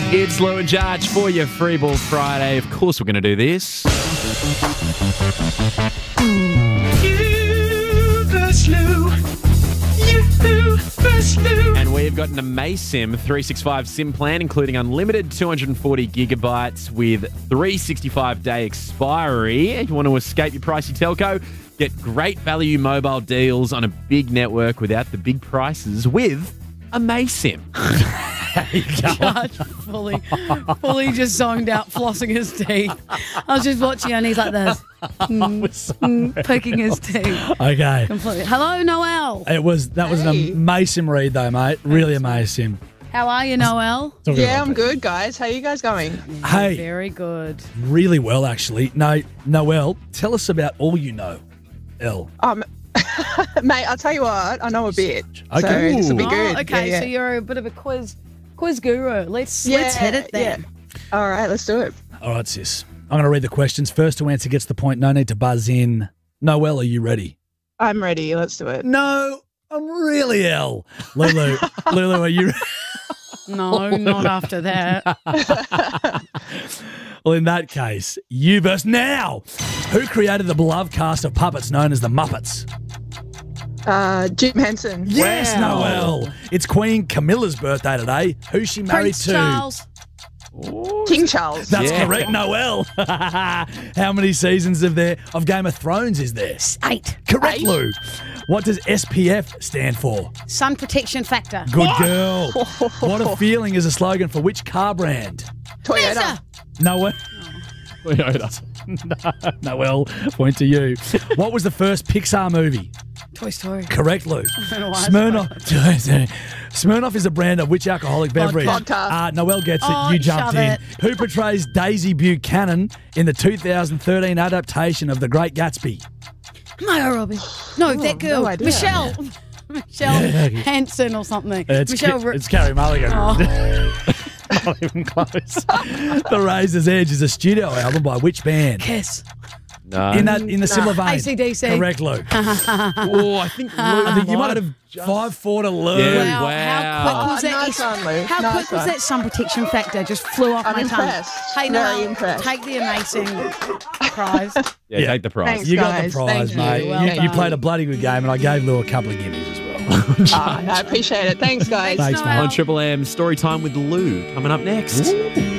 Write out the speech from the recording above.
It's Lou and Jarge for your Free Ball Friday. Of course, we're going to do this. You versus Lou. You versus Lou. And we've got an AmazSim 365 SIM plan, including unlimited 240 gigabytes with 365-day expiry. If you want to escape your pricey telco, get great value mobile deals on a big network without the big prices with AmazSim. Jarge fully just zoned out, flossing his teeth. I was just watching and he's like this, picking his teeth. Okay. Completely. Hello, Noel. That was an AmazSim read though, mate. Really AmazSim. How are you, Noel? Yeah, I'm good, guys. How are you guys going? Hey. Very good. Really well, actually. No, Noel, tell us about all you know. Mate, I'll tell you what, I know a bit. Okay. So this will be good. Okay, Yeah. so you're a bit of a quiz guru. Let's hit it then. Yeah. All right, let's do it. All right, sis. I'm going to read the questions. First to answer gets the point. No need to buzz in. Noel, are you ready? I'm ready. Let's do it. No, I'm really ill. Lulu, are you ready? No, not after that. Well, in that case, you burst now. Who created the beloved cast of puppets known as the Muppets? Jim Henson. Yes, Wow. Noel. It's Queen Camilla's birthday today. Who's she married Prince to? Charles. King Charles. That's Yeah. correct, Noel. How many seasons of Game of Thrones is there? 8. Correct, 8. Lou. What does SPF stand for? Sun protection factor. Good girl. What a feeling is a slogan for which car brand? Toyota. Noel. Noel, point to you. What was the first Pixar movie? Toy Story. Correct, Lou. don't know why I Smirnoff is a brand of which alcoholic beverage? Vodka. Noel gets it. Oh, You jumped shove in. it. Who portrays Daisy Buchanan in the 2013 adaptation of The Great Gatsby? Margot Robbie. No, that girl. no idea. Michelle Hanson or something. It's Carrie Mulligan. Not even close. The Razor's Edge is a studio album by which band? Kiss. No. In the similar vein. AC/DC. Correct, Lou. Oh, I think Lou I think you might have 5-4 to Lou. Yeah. Wow, Wow. how quick was that? Nice one, Lou. How Nice quick was one. that sun protection factor? Just flew off I'm my impressed. tongue. Hey, Very no, impressed. take the amazing prize. Yeah, take the prize. Thanks. You got the Guys, prize, thank mate. you. Well You done. played a bloody good game, and I gave Lou a couple of gimmies as well. I appreciate it. Thanks, guys. Thanks, Noel. mate. On Triple M, story time with Lou coming up next.